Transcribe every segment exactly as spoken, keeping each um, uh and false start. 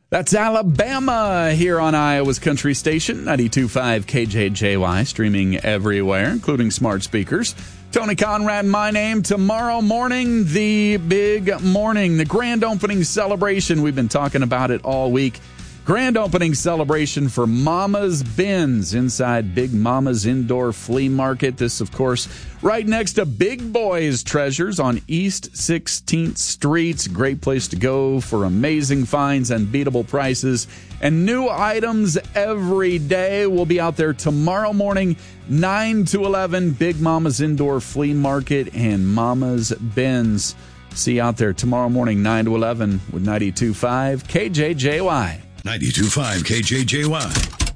That's Alabama here on Iowa's Country Station, ninety-two point five K J J Y, streaming everywhere, including smart speakers. Tony Conrad, my name. Tomorrow morning, the big morning, the grand opening celebration. We've been talking about it all week. Grand opening celebration for Mama's Bins inside Big Mama's Indoor Flea Market. This, of course, right next to Big Boys Treasures on East sixteenth Street. Great place to go for amazing finds and beatable prices and new items every day. We'll be out there tomorrow morning, nine to eleven, Big Mama's Indoor Flea Market and Mama's Bins. See you out there tomorrow morning, nine to eleven with ninety-two point five K J J Y. ninety-two point five K J J Y.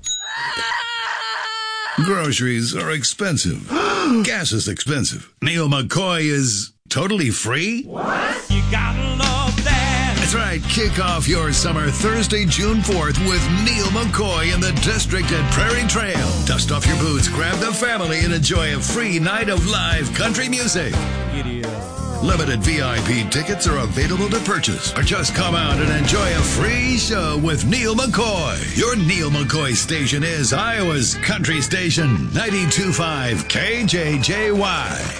Groceries are expensive. Gas is expensive. Neil McCoy is totally free? What? You gotta love that. That's right. Kick off your summer Thursday, June fourth with Neil McCoy in the District at Prairie Trail. Dust off your boots, grab the family, and enjoy a free night of live country music. Giddy up. Limited V I P tickets are available to purchase, or just come out and enjoy a free show with Neil McCoy. Your Neil McCoy station is Iowa's Country Station, ninety-two point five K J J Y.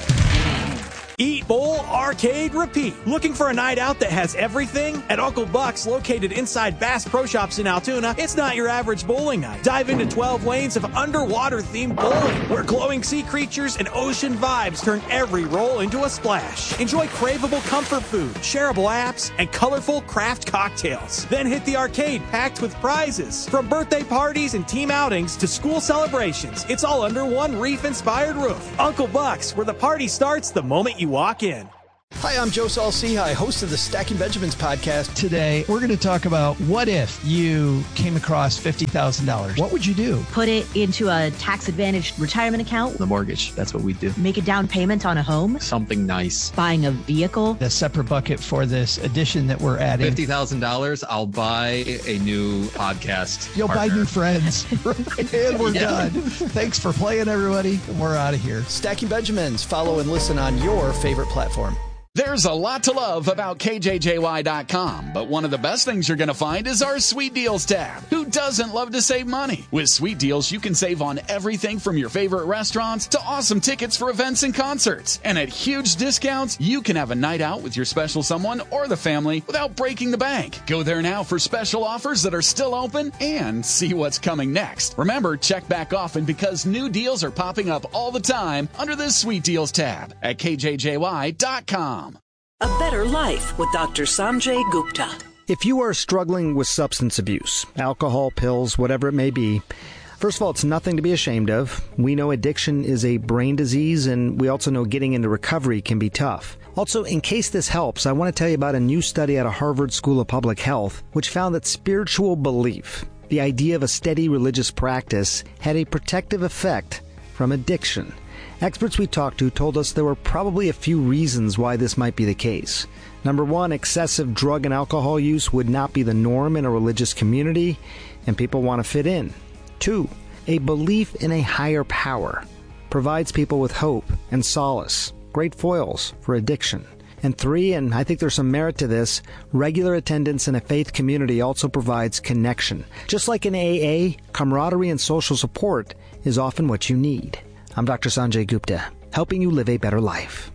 Eat, bowl, arcade, repeat. Looking for a night out that has everything? At Uncle Buck's, located inside Bass Pro Shops in Altoona, it's not your average bowling night. Dive into twelve lanes of underwater-themed bowling, where glowing sea creatures and ocean vibes turn every roll into a splash. Enjoy craveable comfort food, shareable apps, and colorful craft cocktails. Then hit the arcade packed with prizes. From birthday parties and team outings to school celebrations, it's all under one reef-inspired roof. Uncle Buck's, where the party starts the moment you walk in. Hi, I'm Joe Saul-Sehy, host of the Stacking Benjamins podcast. Today, we're going to talk about what if you came across fifty thousand dollars. What would you do? Put it into a tax-advantaged retirement account. The mortgage, that's what we do. Make a down payment on a home. Something nice. Buying a vehicle. A separate bucket for this edition that we're adding. fifty thousand dollars, I'll buy a new podcast You'll partner. buy new friends. And we're Yeah. done. Thanks for playing, everybody. We're out of here. Stacking Benjamins. Follow and listen on your favorite platform. There's a lot to love about K J J Y dot com, but one of the best things you're going to find is our Sweet Deals tab. Who doesn't love to save money? With Sweet Deals, you can save on everything from your favorite restaurants to awesome tickets for events and concerts. And at huge discounts, you can have a night out with your special someone or the family without breaking the bank. Go there now for special offers that are still open and see what's coming next. Remember, check back often because new deals are popping up all the time under this Sweet Deals tab at K J J Y dot com. A Better Life with Doctor Sanjay Gupta. If you are struggling with substance abuse, alcohol, pills, whatever it may be, first of all, it's nothing to be ashamed of. We know addiction is a brain disease, and we also know getting into recovery can be tough. Also, in case this helps, I want to tell you about a new study out of Harvard School of Public Health, which found that spiritual belief, the idea of a steady religious practice, had a protective effect from addiction. Experts we talked to told us there were probably a few reasons why this might be the case. Number one, excessive drug and alcohol use would not be the norm in a religious community, and people want to fit in. Two, a belief in a higher power provides people with hope and solace, great foils for addiction. And three, and I think there's some merit to this, regular attendance in a faith community also provides connection. Just like in A A, camaraderie and social support is often what you need. I'm Doctor Sanjay Gupta, helping you live a better life.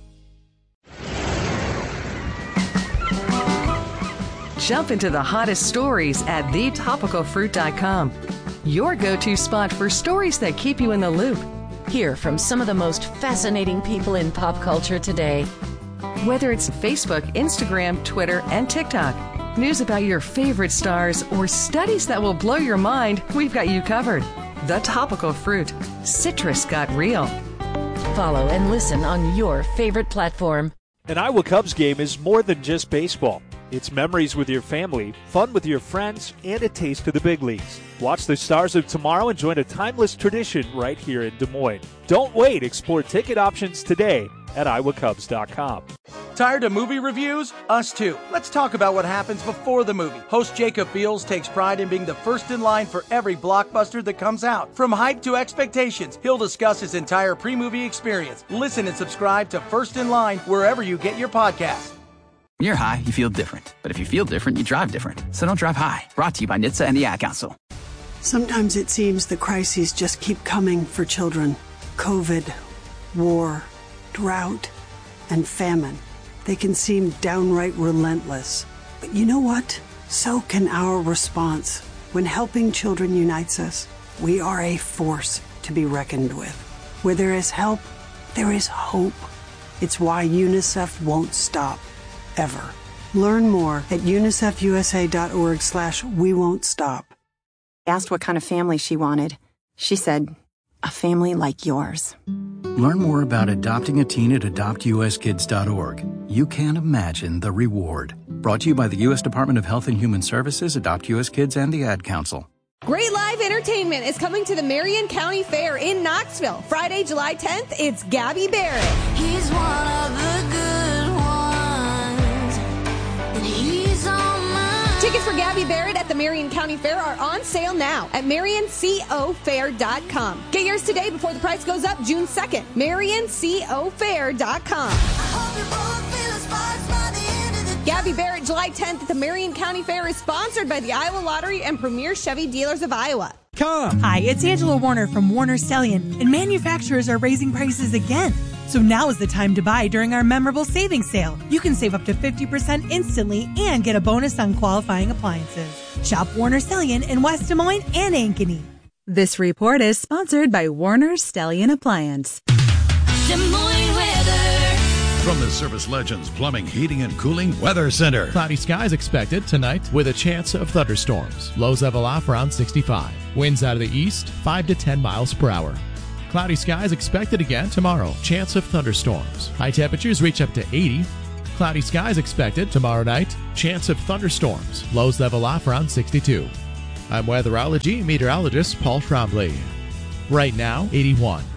Jump into the hottest stories at the topical fruit dot com. Your go-to spot for stories that keep you in the loop. Hear from some of the most fascinating people in pop culture today. Whether it's Facebook, Instagram, Twitter, and TikTok, news about your favorite stars, or studies that will blow your mind, we've got you covered. The Topical Fruit. Citrus got real. Follow and listen on your favorite platform. An Iowa Cubs game is more than just baseball. It's memories with your family, fun with your friends, and a taste of the big leagues. Watch the Stars of Tomorrow and join a timeless tradition right here in Des Moines. Don't wait. Explore ticket options today at iowa cubs dot com. Tired of movie reviews? Us too. Let's talk about what happens before the movie. Host Jacob Beals takes pride in being the first in line for every blockbuster that comes out. From hype to expectations, he'll discuss his entire pre-movie experience. Listen and subscribe to First in Line wherever you get your podcasts. When you're high, you feel different. But if you feel different, you drive different. So don't drive high. Brought to you by N H T S A and the Ad Council. Sometimes it seems the crises just keep coming for children. COVID, war, drought, and famine. They can seem downright relentless. But you know what? So can our response. When helping children unites us, we are a force to be reckoned with. Where there is help, there is hope. It's why UNICEF won't stop. Ever. Learn more at unicefusa.org slash we won't stop. Asked what kind of family she wanted. She said, a family like yours. Learn more about adopting a teen at adopt u s kids dot org. You can't imagine the reward. Brought to you by the U S Department of Health and Human Services, Adopt U S Kids, and the Ad Council. Great live entertainment is coming to the Marion County Fair in Knoxville. Friday, July tenth, it's Gabby Barrett. He's one of the good ones, and he's on mine. Tickets for Gabby Barrett at the Marion County Fair are on sale now at marion co fair dot com. Get yours today before the price goes up June second. marion co fair dot com. Gabby Barrett, July tenth at the Marion County Fair is sponsored by the Iowa Lottery and Premier Chevy Dealers of Iowa. Come. Hi, it's Angela Warner from Warner Stellian, and manufacturers are raising prices again. So now is the time to buy during our memorable savings sale. You can save up to fifty percent instantly and get a bonus on qualifying appliances. Shop Warner Stellian in West Des Moines and Ankeny. This report is sponsored by Warner Stellian Appliance. Des Moines weather. From the Service Legends Plumbing, Heating, and Cooling Weather Center. Cloudy skies expected tonight with a chance of thunderstorms. Lows level off around sixty-five. Winds out of the east, five to ten miles per hour. Cloudy skies expected again tomorrow. Chance of thunderstorms. High temperatures reach up to eighty. Cloudy skies expected tomorrow night. Chance of thunderstorms. Lows level off around sixty-two. I'm weatherology meteorologist Paul Trombley. Right now, eighty-one.